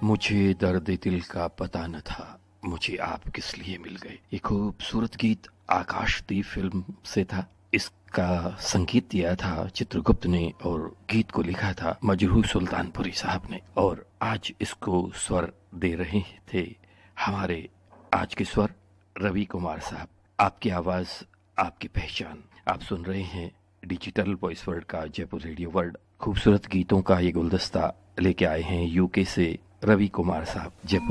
मुझे दर्द दिल का पता न था, मुझे आप किस लिए मिल गए। ये खूबसूरत गीत आकाशदीप फिल्म से था। इसका संगीत दिया था चित्रगुप्त ने और गीत को लिखा था मजरूह सुल्तानपुरी साहब ने। और आज इसको स्वर दे रहे थे हमारे आज के स्वर रवि कुमार साहब। आपकी आवाज़, आपकी पहचान। आप सुन रहे हैं डिजिटल वॉइस वर्ल्ड का जयपुर रेडियो वर्ल्ड। खूबसूरत गीतों का ये गुलदस्ता लेके आए हैं यूके से रवि कुमार साहब। जयपुर